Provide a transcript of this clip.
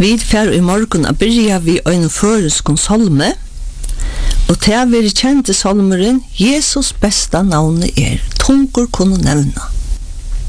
Vi fer i morgen a byrja vi ein føreskon salme, og til å være kjent i salmeren, Jesus besta navnet tungur kunne nevna.